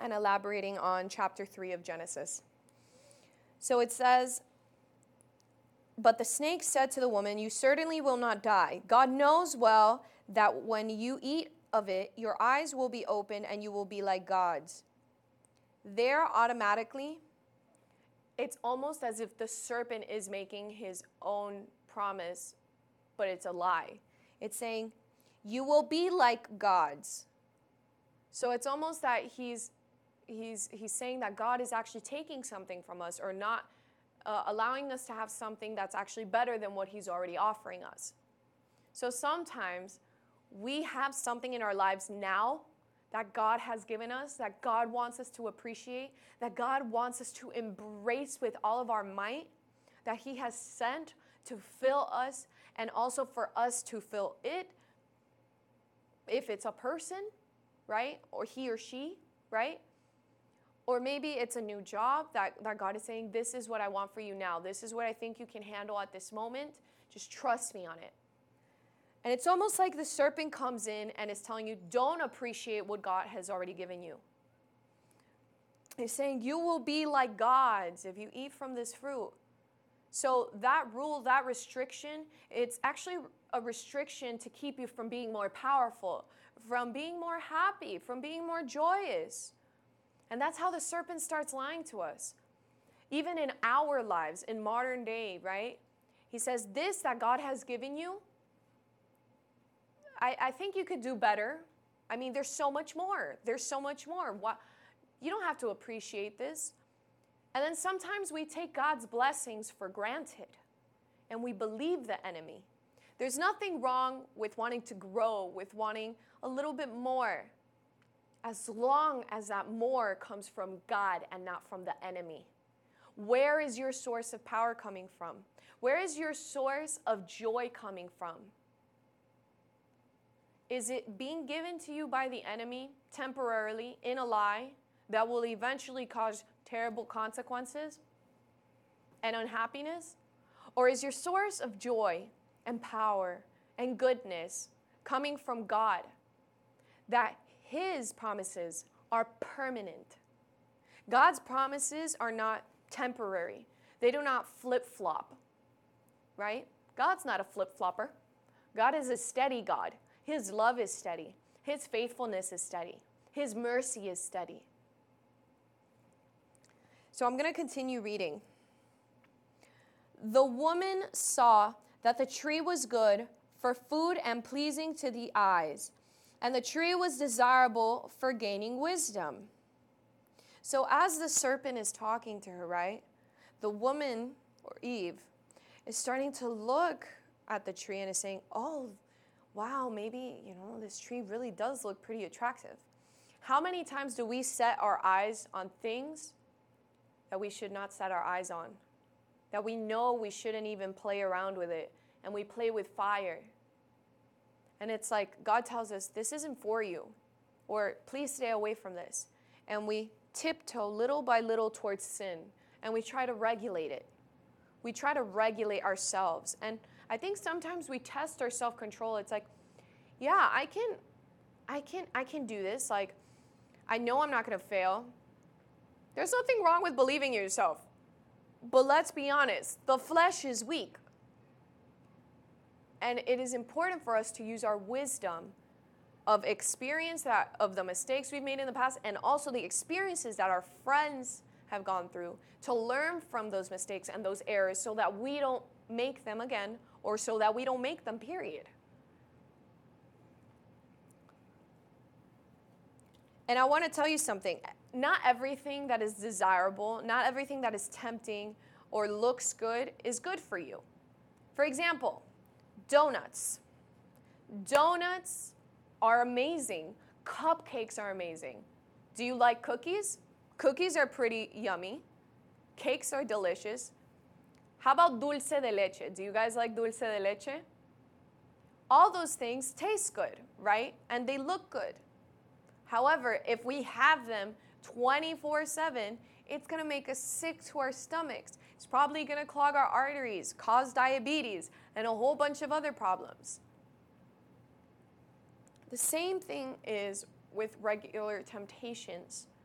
and elaborating on chapter 3 of Genesis. So it says, "But the snake said to the woman, 'You certainly will not die. God knows well that when you eat of it, your eyes will be opened and you will be like gods.'" There, automatically, it's almost as if the serpent is making his own promise, but it's a lie. It's saying, "You will be like gods." So it's almost that he's saying that God is actually taking something from us, or not allowing us to have something that's actually better than what he's already offering us. So sometimes we have something in our lives now that God has given us, that God wants us to appreciate, that God wants us to embrace with all of our might, that he has sent to fill us, and also for us to fill it. If it's a person, right? Or he or she, right? Or maybe it's a new job that God is saying, "This is what I want for you now. This is what I think you can handle at this moment. Just trust me on it." And it's almost like the serpent comes in and is telling you, don't appreciate what God has already given you. He's saying, "You will be like gods if you eat from this fruit." So that rule, that restriction, it's actually a restriction to keep you from being more powerful, from being more happy, from being more joyous. And that's how the serpent starts lying to us. Even in our lives, in modern day, right? He says, "This that God has given you, I think you could do better. I mean, there's so much more. There's so much more. You don't have to appreciate this." And then sometimes we take God's blessings for granted, and we believe the enemy. There's nothing wrong with wanting to grow, with wanting a little bit more, as long as that more comes from God and not from the enemy. Where is your source of power coming from? Where is your source of joy coming from? Is it being given to you by the enemy temporarily in a lie that will eventually cause terrible consequences and unhappiness? Or is your source of joy and power and goodness coming from God, that his promises are permanent? God's promises are not temporary. They do not flip-flop, right? God's not a flip-flopper. God is a steady God. His love is steady. His faithfulness is steady. His mercy is steady. So I'm going to continue reading. "The woman saw that the tree was good for food and pleasing to the eyes, and the tree was desirable for gaining wisdom." So as the serpent is talking to her, right, the woman, or Eve, is starting to look at the tree and is saying, "Oh, wow, maybe, this tree really does look pretty attractive." How many times do we set our eyes on things that we should not set our eyes on? That we know we shouldn't even play around with it, and we play with fire. And it's like God tells us, "This isn't for you," or "Please stay away from this." And we tiptoe little by little towards sin, and we try to regulate it. We try to regulate ourselves. And I think sometimes we test our self-control. It's like, yeah, I can do this. Like, I know I'm not going to fail. There's nothing wrong with believing in yourself. But let's be honest, the flesh is weak. And it is important for us to use our wisdom of experience, of the mistakes we've made in the past, and also the experiences that our friends have gone through, to learn from those mistakes and those errors so that we don't make them again, or so that we don't make them, period. And I want to tell you something. Not everything that is desirable, not everything that is tempting or looks good is good for you. For example, donuts. Donuts are amazing. Cupcakes are amazing. Do you like cookies? Cookies are pretty yummy. Cakes are delicious. How about dulce de leche? Do you guys like dulce de leche? All those things taste good, right? And they look good. However, if we have them 24/7, it's going to make us sick to our stomachs. It's probably going to clog our arteries, cause diabetes, and a whole bunch of other problems. The same thing is with regular temptations.